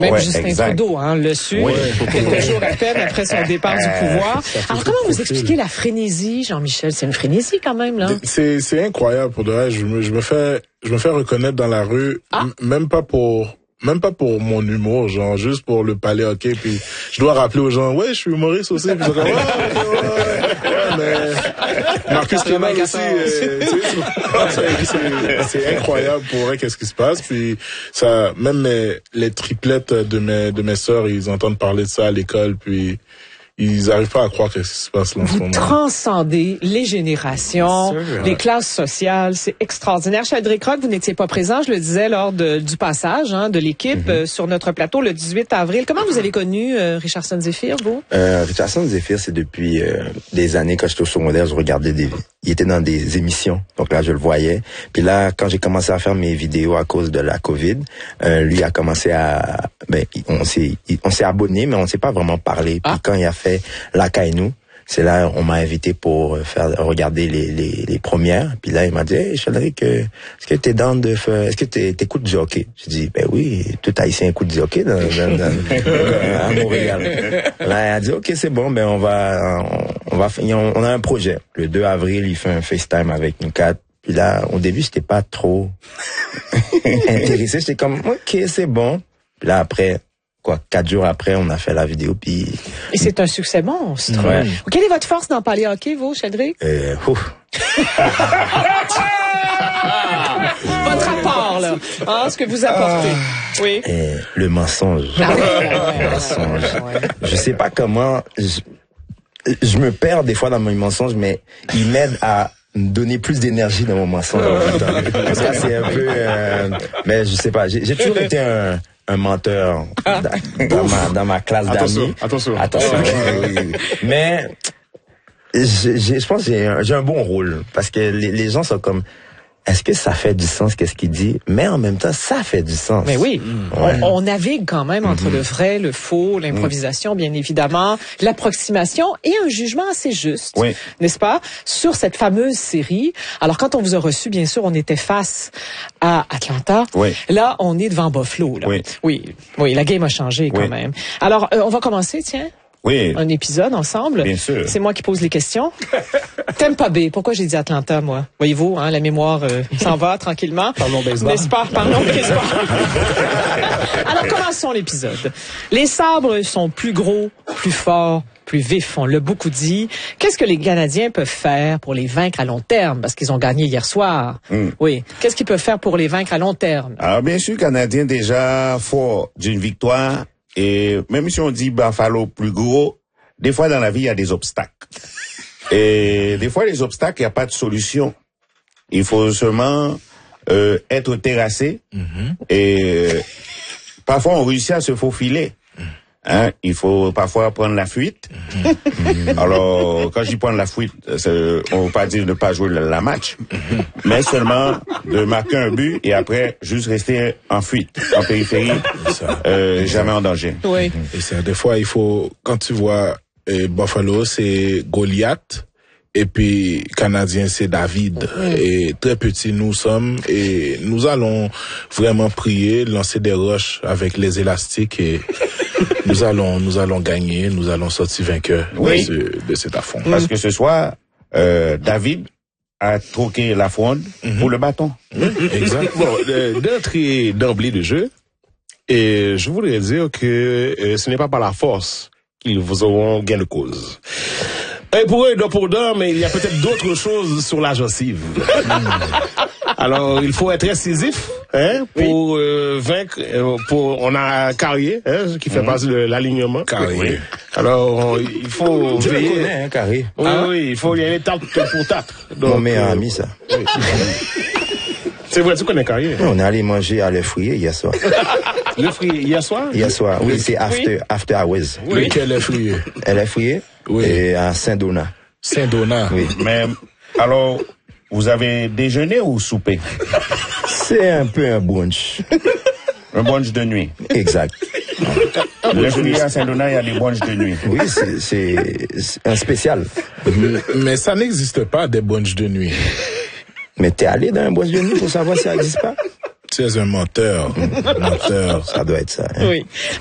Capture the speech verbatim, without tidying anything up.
Même ouais, Justin exact. Trudeau, hein, le su, Oui. quelques jours à peine après son départ du pouvoir. Alors, comment vous expliquez la frénésie, Jean-Michel? C'est une frénésie quand même, là. C'est, c'est incroyable pour de vrai. Je me, je me fais, je me fais reconnaître dans la rue, ah. m- même pas pour, même pas pour mon humour, genre juste pour le palais hockey. Puis je dois rappeler aux gens, ouais, je suis humoriste aussi. Puis je dis, ouais, ouais, ouais, ouais, mais Marcus Clément aussi. Euh, tu sais, c'est, c'est, c'est incroyable pour vrai qu'est-ce qui se passe. Puis ça, même mes, les triplettes de mes de mes sœurs, ils entendent parler de ça à l'école. Puis ils n'arrivent pas à croire ce qui se passe là en ce Vous moment. transcendez les générations, les classes sociales, c'est extraordinaire. Sheldrick Rock, vous n'étiez pas présent, je le disais, lors de, du passage hein, de l'équipe mm-hmm. euh, sur notre plateau le dix-huit avril. Comment vous avez connu euh, Richardson Zephyr, vous? Euh, Richardson Zephyr, c'est depuis euh, des années, quand j'étais au secondaire, je regardais des... Il était dans des émissions, donc là, je le voyais. Puis là, quand j'ai commencé à faire mes vidéos à cause de la COVID, euh, lui a commencé à... Ben, on s'est on s'est abonné, mais on s'est pas vraiment parlé. Puis ah. quand il a fait La Caille-nous, c'est là on m'a invité pour faire regarder les les, les premières. Puis là il m'a dit hey, Sheldrick, euh, est-ce que t'es dans de faire, est-ce que t'es t'écoutes du hockey? J'ai dit ben oui, tout haïtien écoute du hockey dans, dans, dans, à Montréal. Là il a dit ok c'est bon, ben on va on, on va on, on a un projet. Le deux avril il fait un FaceTime avec nous quatre. Puis là au début j'étais pas trop intéressé, j'étais comme ok c'est bon. Puis là après quoi, quatre jours après, on a fait la vidéo, puis... Et c'est un succès monstre. Ouais. Quelle est votre force dans parler hockey, vous, Sheldrick? Euh, ouf. Votre apport, là. Hein, ce que vous apportez. Ah. Oui. Euh, le mensonge. Ah ouais, ouais, le mensonge. Ouais, ouais. Je sais pas comment... Je, je me perds des fois dans mes mensonges, mais il m'aide à me donner plus d'énergie dans mon mensonge. Parce que c'est un peu... Euh, mais je sais pas, j'ai, j'ai toujours été un... un menteur dans, dans ma dans ma classe d'amis. Attention, attention. Attention. Oui, oui. Mais j'ai, j'ai, je pense que j'ai un, j'ai un bon rôle parce que les, les gens sont comme est-ce que ça fait du sens qu'est-ce qu'il dit? Mais en même temps, ça fait du sens. Mais oui, mmh. ouais. on, on navigue quand même entre mmh. le vrai, le faux, l'improvisation, mmh. bien évidemment, l'approximation et un jugement assez juste, oui. n'est-ce pas, sur cette fameuse série. Alors, quand on vous a reçu, bien sûr, on était face à Atlanta. Oui. Là, on est devant Buffalo. Là. Oui. oui, oui, la game a changé quand oui. même. Alors, euh, on va commencer, tiens. Oui. Un épisode ensemble. Bien sûr. C'est moi qui pose les questions. Tampa Bay. Pourquoi j'ai dit Atlanta, moi? Voyez-vous, hein, la mémoire euh, s'en va tranquillement. Parlons baseball. N'est-ce pas? Parlons baseball. Alors, commençons l'épisode. Les sabres sont plus gros, plus forts, plus vifs, on l'a beaucoup dit. Qu'est-ce que les Canadiens peuvent faire pour les vaincre à long terme? Parce qu'ils ont gagné hier soir. Mm. Oui. Qu'est-ce qu'ils peuvent faire pour les vaincre à long terme? Alors, bien sûr, Canadiens déjà fort d'une victoire. Et même si on dit Buffalo plus gros, des fois dans la vie, il y a des obstacles. Et des fois, les obstacles, il n'y a pas de solution. Il faut seulement euh, être terrassé. Mm-hmm. Et euh, parfois, on réussit à se faufiler. Hein, il faut parfois prendre la fuite. Mmh. Alors, quand je dis prendre la fuite, on ne veut pas dire de ne pas jouer la, la match, mmh. mais seulement de marquer un but et après juste rester en fuite, en périphérie, euh, jamais en danger. Oui. Et ça, des fois, il faut, quand tu vois eh, Buffalo, c'est Goliath. Et puis, Canadien, c'est David. Mmh. Et très petits nous sommes. Et nous allons vraiment prier, lancer des roches avec les élastiques et nous allons, nous allons gagner, nous allons sortir vainqueurs oui. de, ce, de cet affront. Parce que ce soir, euh, David a troqué la fronde mmh. pour le bâton. Mmh. Exact. Bon, euh, d'entrée d'emblée de jeu, et je voudrais dire que euh, ce n'est pas par la force qu'ils vous auront gain de cause. Et pour eux, pour d'or, mais il y a peut-être d'autres choses sur la gencive. Alors, il faut être incisif, hein, pour oui. euh, vaincre. Euh, pour, on a Carrier, hein, qui fait mmh. partie de l'alignement. Carrier. Oui. Alors, on, il faut je veiller. le connais, hein, Carrier. Oui, ah, oui, il faut y aller tape pour tape. Mon meilleur euh, ami, ça. Oui. C'est vrai, tu connais Carrier? On est allé manger à Le Frier hier soir. Le Frier, hier soir? Hier soir, oui, c'est after, oui. after hours. Oui. Lequel Le Frier? Le Frier? Oui. Et à Saint-Donat. Saint-Donat? Oui. Mais, alors, vous avez déjeuné ou soupé? C'est un peu un brunch. Un brunch de nuit? Exact. Le Frier à Saint-Donat, il y a des brunchs de nuit. Oui, c'est, c'est, c'est un spécial. Mais ça n'existe pas, des brunchs de nuit. Mais t'es allé dans un brunch de nuit pour savoir si ça n'existe pas? Tu es un menteur. menteur. Ça doit être ça. Hein? Oui.